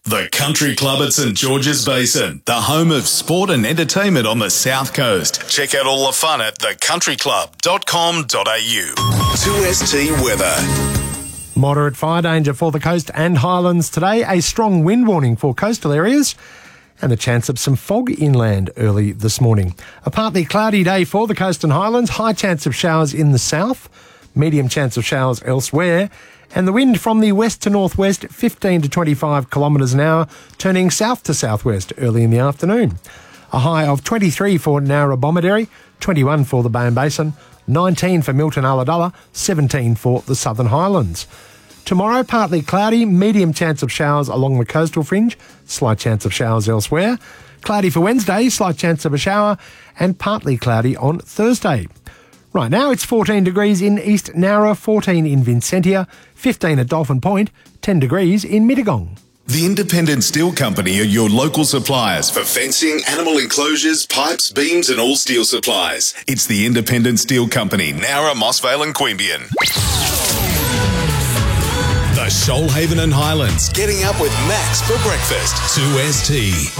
The Country Club at St George's Basin, the home of sport and entertainment on the South Coast. Check out all the fun at thecountryclub.com.au. 2ST weather. Moderate fire danger for the coast and highlands today. A strong wind warning for coastal areas and the chance of some fog inland early this morning. A partly cloudy day for the coast and highlands. High chance of showers in the south. Medium chance of showers elsewhere. And the wind from the west to northwest, 15 to 25 kilometres an hour, turning south to southwest early in the afternoon. A high of 23 for Narrabomideri, 21 for the Bowen Basin, 19 for Milton Ulladulla, 17 for the Southern Highlands. Tomorrow, partly cloudy, medium chance of showers along the coastal fringe, slight chance of showers elsewhere. Cloudy for Wednesday, slight chance of a shower, and partly cloudy on Thursday. Right now, it's 14 degrees in East Nowra, 14 in Vincentia, 15 at Dolphin Point, 10 degrees in Mittagong. The Independent Steel Company are your local suppliers for fencing, animal enclosures, pipes, beams and all steel supplies. It's the Independent Steel Company, Nowra, Mossvale and Queanbeyan. The Shoalhaven and Highlands, getting up with Max for breakfast. 2ST.